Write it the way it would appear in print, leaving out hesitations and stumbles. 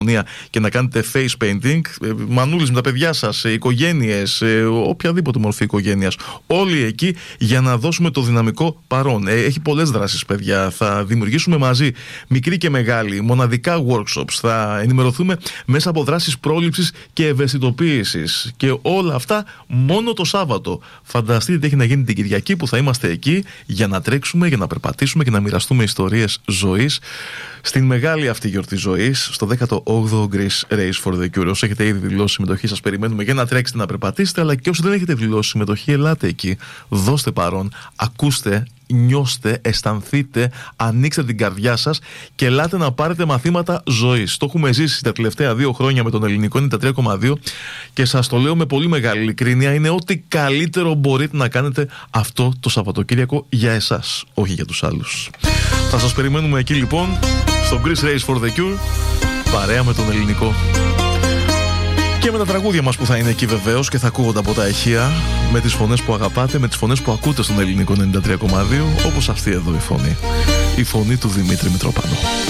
και να κάνετε face painting, μανούλες με τα παιδιά σας, οικογένειες, οποιαδήποτε μορφή οικογένειας, όλοι εκεί για να δώσουμε το δυναμικό παρόν. Έχει πολλές δράσεις, παιδιά. Θα δημιουργήσουμε μαζί, μικροί και μεγάλοι, μοναδικά workshops. Θα ενημερωθούμε μέσα από δράσεις πρόληψης και ευαισθητοποίησης. Και όλα αυτά μόνο το Σάββατο. Φανταστείτε τι έχει να γίνει την Κυριακή που θα είμαστε εκεί για να τρέξουμε, για να περπατήσουμε και να μοιραστούμε ιστορίες ζωής στην μεγάλη αυτή γιορτή ζωής, στο 18ο Greece Race for the Cure. Όσοι έχετε ήδη δηλώσει συμμετοχή, σας περιμένουμε για να τρέξετε, να περπατήσετε. Αλλά και όσοι δεν έχετε δηλώσει συμμετοχή, ελάτε εκεί. Δώστε παρόν, ακούστε, νιώστε, αισθανθείτε, ανοίξτε την καρδιά σας και ελάτε να πάρετε μαθήματα ζωής. Το έχουμε ζήσει τα τελευταία 2 χρόνια με τον Ελληνικό 93,2 και σας το λέω με πολύ μεγάλη ειλικρίνεια, είναι ό,τι καλύτερο μπορείτε να κάνετε αυτό το Σαββατοκύριακο για εσάς, όχι για τους άλλους. Θα σας περιμένουμε εκεί λοιπόν, στο Greece Race for the Cure, παρέα με τον Ελληνικό. Και με τα τραγούδια μας που θα είναι εκεί βεβαίως και θα ακούγονται από τα ηχεία, με τις φωνές που αγαπάτε, με τις φωνές που ακούτε στον Ελληνικό 93,2, όπως αυτή εδώ η φωνή. Η φωνή του Δημήτρη Μητροπάνου.